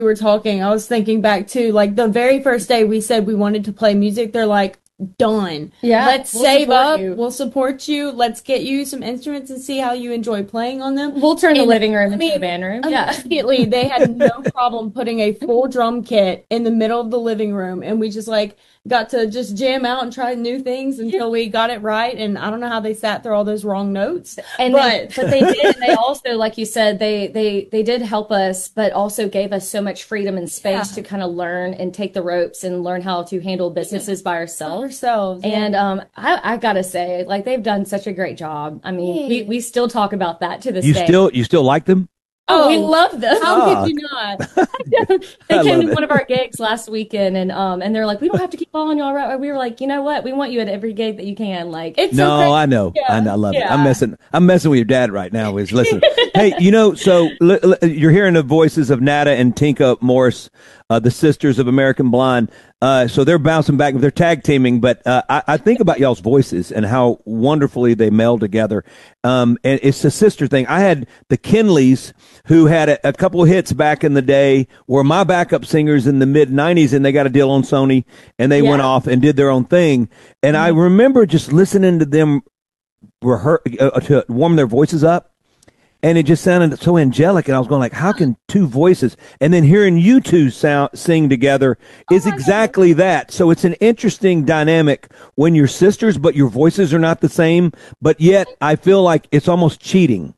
we were talking, I was thinking back to like the very first day we said we wanted to play music. They're like, done. Yeah, Let's we'll save up. you. We'll support you. Let's get you some instruments and see how you enjoy playing on them. We'll turn the living room into a band room. Yeah. Immediately, they had no problem putting a full drum kit in the middle of the living room, and we just like got to just jam out and try new things until we got it right. And I don't know how they sat through all those wrong notes. And but they did. And they also, like you said, they did help us, but also gave us so much freedom and space to kind of learn and take the ropes and learn how to handle businesses by ourselves. And I gotta say, like, they've done such a great job. I mean, we still talk about that to this day. You still like them? Oh, we love them. How could you not? They came to one of our gigs last weekend, and they're like, "We don't have to keep following y'all, right?" We were like, "You know what? We want you at every gig that you can." Like, it's no, so I know, yeah. I love it. I'm messing with your dad right now. Is listen, hey, so you're hearing the voices of Nada and Tinka Morris, the Sisters of American Blind. So they're bouncing back, they're tag teaming, but I think about y'all's voices and how wonderfully they meld together. And it's a sister thing. I had the Kinleys, who had a couple of hits back in the day, were my backup singers in the mid-90s, and they got a deal on Sony, and they went off and did their own thing. And I remember just listening to them to warm their voices up. And it just sounded so angelic, and I was going like, how can two voices? And then hearing you two sing together is exactly that. So it's an interesting dynamic when you're sisters, but your voices are not the same. But yet I feel like it's almost cheating.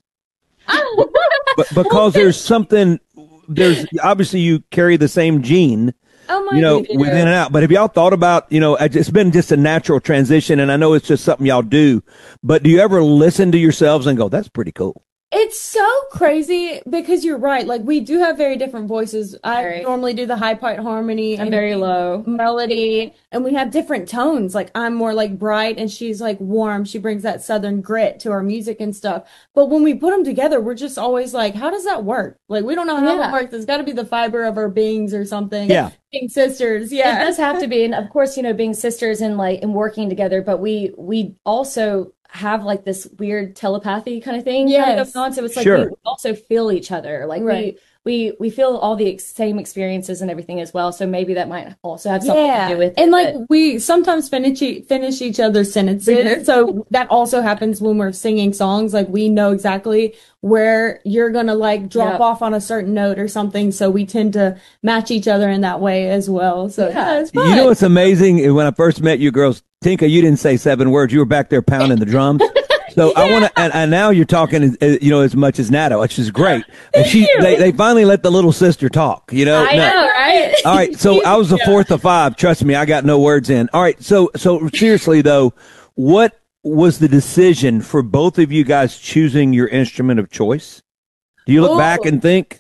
But because there's obviously you carry the same gene. Within and out. But have y'all thought about, it's been just a natural transition, and I know it's just something y'all do, but do you ever listen to yourselves and go, that's pretty cool? It's so crazy because you're right. Like, we do have very different voices. I normally do the high part harmony. I'm very low melody, and we have different tones. Like, I'm more like bright and she's like warm. She brings that southern grit to our music and stuff. But when we put them together, we're just always like, how does that work? Like, we don't know how it works. It's got to be the fiber of our beings or something. Yeah. Being sisters. Yeah. It does have to be. And of course, being sisters and working together, but we also have like this weird telepathy kind of thing going on. So it's like we also feel each other. Like we feel all the same experiences and everything as well. So maybe that might also have something to do with it. And like we sometimes finish each other's sentences. So that also happens when we're singing songs. Like, we know exactly where you're going to like drop off on a certain note or something. So we tend to match each other in that way as well. So it's fun. You know what's amazing? When I first met you girls, Tinka, you didn't say 7 words. You were back there pounding the drums. So I want to, and now you're talking, as much as Nada, which is great. And they finally let the little sister talk, I know, right? All right. So I was the fourth of 5. Trust me, I got no words in. All right. So seriously though, what was the decision for both of you guys choosing your instrument of choice? Do you look back and think?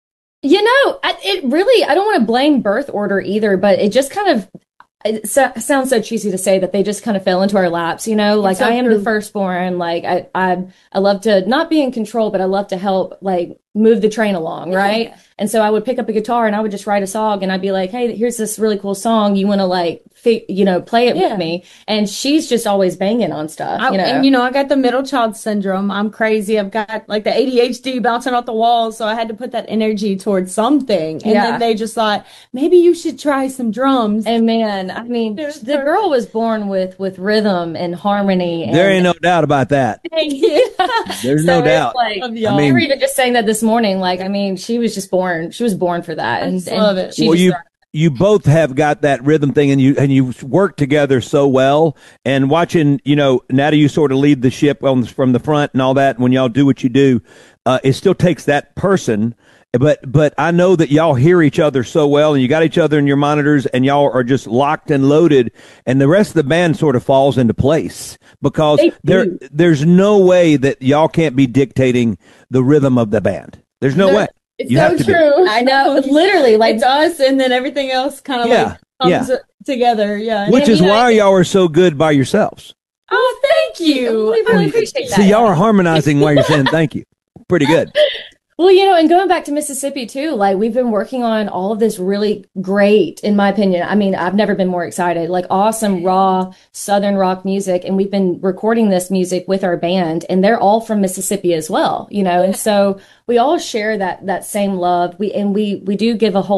It really, I don't want to blame birth order either, but it just kind of, sounds so cheesy to say that they just kind of fell into our laps, like so I am the firstborn. Like I love to not be in control, but I love to help like move the train along. Right. And so I would pick up a guitar and I would just write a song and I'd be like, hey, here's this really cool song. You want to like, play it with me. And she's just always banging on stuff. And I got the middle child syndrome. I'm crazy. I've got like the ADHD bouncing off the walls. So I had to put that energy towards something. And then they just thought, maybe you should try some drums. And man, I mean, the girl was born with rhythm and harmony. And there ain't no doubt about that. Thank you. There's no doubt. Like, we were even just saying that this morning. Like, I mean, she was just born. She was born for that. And love it. You both have got that rhythm thing, and you work together so well. And watching, Nada, you sort of lead the ship from the front and all that. When y'all do what you do, it still takes that person. But I know that y'all hear each other so well, and you got each other in your monitors, and y'all are just locked and loaded. And the rest of the band sort of falls into place because there's no way that y'all can't be dictating the rhythm of the band. There's no way. It's so true. I know, literally, like it's us, and then everything else kind of comes together. Yeah, which is why y'all are so good by yourselves. Oh, thank you. We really appreciate that. See, y'all are harmonizing while you're saying thank you. Pretty good. Well, and going back to Mississippi too, like we've been working on all of this really great, in my opinion. I mean, I've never been more excited, like awesome, raw Southern rock music. And we've been recording this music with our band, and they're all from Mississippi as well, and so we all share that same love. We do give a whole